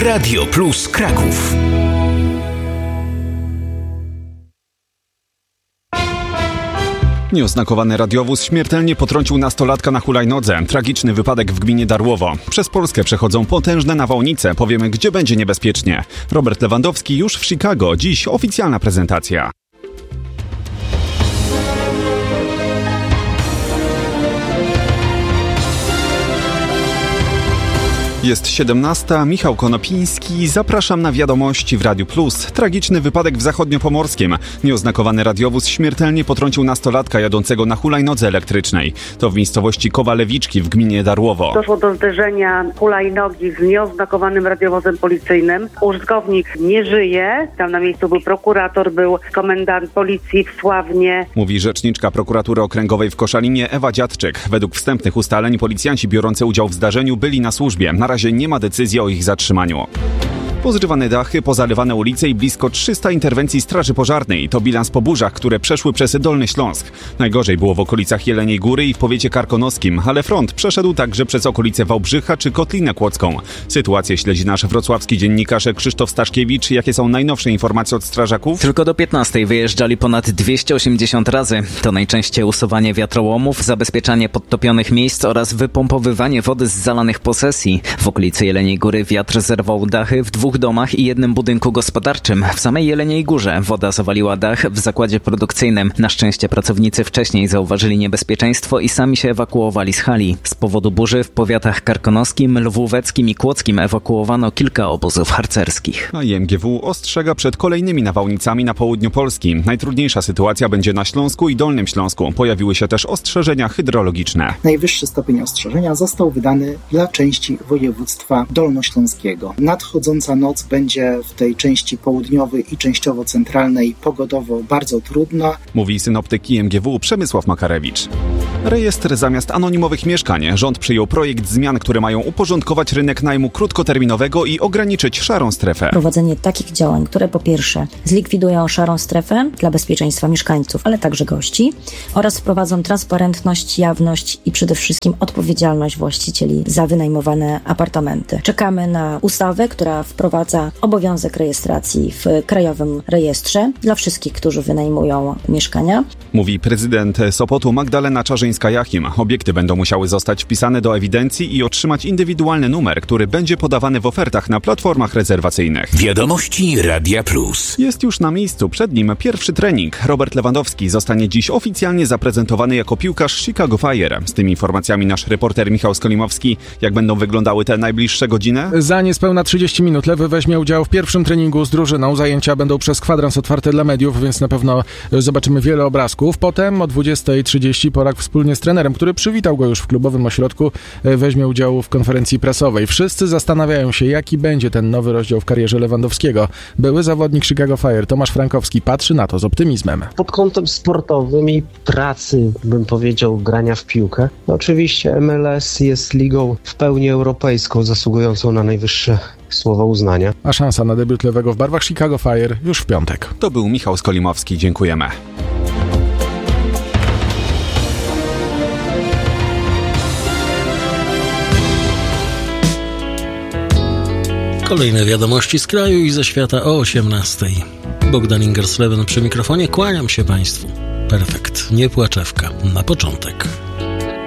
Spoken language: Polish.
Radio Plus Kraków. Nieoznakowany radiowóz śmiertelnie potrącił nastolatka na hulajnodze. Tragiczny wypadek w gminie Darłowo. Przez Polskę przechodzą potężne nawałnice. Powiemy, gdzie będzie niebezpiecznie. Robert Lewandowski już w Chicago. Dziś oficjalna prezentacja. Jest 17. Michał Konopiński. Zapraszam na wiadomości w Radiu Plus. Tragiczny wypadek w Zachodniopomorskiem. Nieoznakowany radiowóz śmiertelnie potrącił nastolatka jadącego na hulajnodze elektrycznej. To w miejscowości Kowalewiczki w gminie Darłowo. Doszło do zderzenia hulajnogi z nieoznakowanym radiowozem policyjnym. Użytkownik nie żyje. Tam na miejscu był prokurator, był komendant policji w Sławnie. Mówi rzeczniczka prokuratury okręgowej w Koszalinie Ewa Dziadczyk. Według wstępnych ustaleń policjanci biorący udział w zdarzeniu byli na służbie. Na razie nie ma decyzji o ich zatrzymaniu. Pozrywane dachy, pozalewane ulice i blisko 300 interwencji straży pożarnej. To bilans po burzach, które przeszły przez Dolny Śląsk. Najgorzej było w okolicach Jeleniej Góry i w powiecie karkonoskim, ale front przeszedł także przez okolice Wałbrzycha czy Kotlinę Kłodzką. Sytuację śledzi nasz wrocławski dziennikarz Krzysztof Staszkiewicz. Jakie są najnowsze informacje od strażaków? Tylko do 15 wyjeżdżali ponad 280 razy. To najczęściej usuwanie wiatrołomów, zabezpieczanie podtopionych miejsc oraz wypompowywanie wody z zalanych posesji. W okolicy Jeleniej Góry wiatr zerwał dachy w 2 domach i 1 budynku gospodarczym. W samej Jeleniej Górze woda zawaliła dach w zakładzie produkcyjnym. Na szczęście pracownicy wcześniej zauważyli niebezpieczeństwo i sami się ewakuowali z hali. Z powodu burzy w powiatach karkonoskim, lwóweckim i kłodzkim ewakuowano kilka obozów harcerskich. A IMGW ostrzega przed kolejnymi nawałnicami na południu Polski. Najtrudniejsza sytuacja będzie na Śląsku i Dolnym Śląsku. Pojawiły się też ostrzeżenia hydrologiczne. Najwyższy stopień ostrzeżenia został wydany dla części województwa dolnośląskiego. Nadchodząca noc będzie w tej części południowej i częściowo centralnej pogodowo bardzo trudna. Mówi synoptyk IMGW Przemysław Makarewicz. Rejestr zamiast anonimowych mieszkań. Rząd przyjął projekt zmian, które mają uporządkować rynek najmu krótkoterminowego i ograniczyć szarą strefę. Prowadzenie takich działań, które po pierwsze zlikwidują szarą strefę dla bezpieczeństwa mieszkańców, ale także gości oraz wprowadzą transparentność, jawność i przede wszystkim odpowiedzialność właścicieli za wynajmowane apartamenty. Czekamy na ustawę, która wprowadza obowiązek rejestracji w Krajowym Rejestrze dla wszystkich, którzy wynajmują mieszkania. Mówi prezydent Sopotu Magdalena Czarzyńska-Jachim. Obiekty będą musiały zostać wpisane do ewidencji i otrzymać indywidualny numer, który będzie podawany w ofertach na platformach rezerwacyjnych. Wiadomości Radia Plus. Jest już na miejscu, przed nim pierwszy trening. Robert Lewandowski zostanie dziś oficjalnie zaprezentowany jako piłkarz Chicago Fire. Z tymi informacjami nasz reporter Michał Skolimowski. Jak będą wyglądały te najbliższe godziny? Za niespełna 30 minut Lewy weźmie udział w pierwszym treningu z drużyną. Zajęcia będą przez kwadrans otwarte dla mediów, więc na pewno zobaczymy wiele obrazków. Potem o 20:30 Polak wspólnie z trenerem, który przywitał go już w klubowym ośrodku, weźmie udział w konferencji prasowej. Wszyscy zastanawiają się, jaki będzie ten nowy rozdział w karierze Lewandowskiego. Były zawodnik Chicago Fire Tomasz Frankowski patrzy na to z optymizmem. Pod kątem sportowym i pracy, bym powiedział, grania w piłkę. Oczywiście MLS jest ligą w pełni europejską, zasługującą na najwyższe słowa uznania. A szansa na debiut Lewego w barwach Chicago Fire już w piątek. To był Michał Skolimowski. Dziękujemy. Kolejne wiadomości z kraju i ze świata o 18:00. Bogdan Ingersleben przy mikrofonie. Kłaniam się Państwu. Perfekt. Nie płaczewka. Na początek.